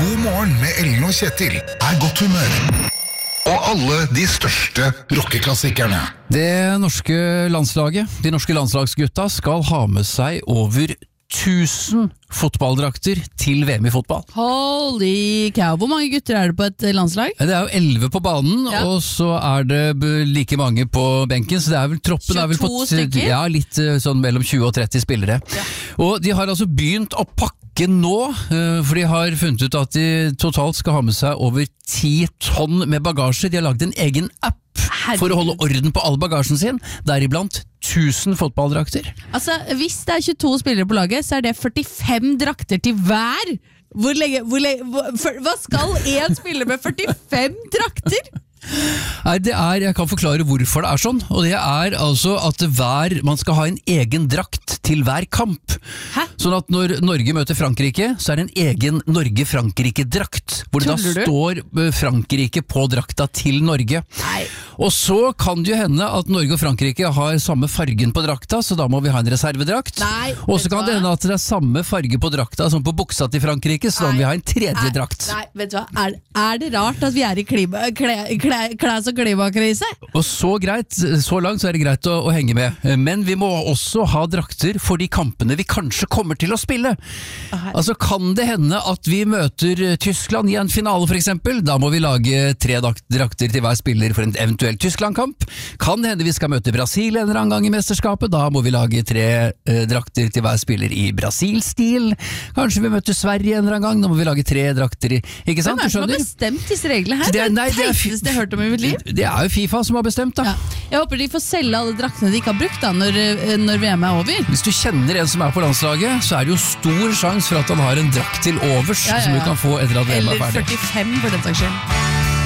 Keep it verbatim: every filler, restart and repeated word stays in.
God morgen med Ellen og Kjetil er godt humør. Og alle de største rockeklassikerne. Det norske landslaget, de norske landslagsgutta, skal ha med seg over tusen fotballdrakter til V M i fotball. Holy cow, hvor mange gutter er det på et landslag? Det er jo elleve på banen, ja. Og så er det like mange på benken, så det er vel troppen er vel på stykker? Ja, litt sånn mellom tjue og tretti spillere. Ja. Og de har altså begynt å pakke nå, for de har funnet ut at de totalt skal ha med seg over ti tonn med bagasje. De har laget en egen app for å holde orden på all bagasjen sin, deriblant tusen fotballdrakter. Altså, hvis det er tjueto spillere på laget, så er det førtifem drakter til hver. Hvor lenge, hvor lenge, hvor, for, hva skal en spiller med førtifem drakter? Nei, det er, jeg kan forklare hvorfor det er sånn, og det er altså at hver, man skal ha en egen drakt til hver kamp. Hæ? Sånn at når Norge møter Frankrike, så er det en egen Norge-Frankrike-drakt, hvor det da står Frankrike på drakta til Norge. Nei. Og så kan det jo hende at Norge og Frankrike har samme fargen på drakta, så da må vi ha en reservedrakt. Nei, og så kan det hende at det er samme farge på drakta som på buksa til Frankrike, så da må vi ha en tredje nei, drakt. Nei, vet du hva, er, er det rart at vi er i klima, kle, kle, klæs- og klimakrise? Og så greit, så langt så er det greit å, å henge med, men vi må også ha drakter for de kampene vi kanskje kommer til å spille. Altså kan det hende at vi møter Tyskland i en finale for eksempel, da må vi lage tre drakter til hver spiller for en eventuell Tyskland-kamp. Kan det hende vi skal møte Brasil en eller annen gang i mesterskapet, da må vi lage tre eh, drakter til hver spiller i Brasil-stil. Kanskje vi møter Sverige en eller annen gang, da må vi lage tre drakter i, ikke sant? Hvem er det som har bestemt disse reglene her? Det er det teiteste jeg har hørt om i mitt liv. Det er jo FIFA som har bestemt da. Ja. Jeg håper de får selge alle draktene de ikke har brukt da, når, når V M er over. Hvis du kjenner en som er på landslaget, så er det jo stor sjans for at han har en drakt til overs, ja, ja, ja. Som du kan få etter at V M er ferdig. Eller førtifem for den saks skyld.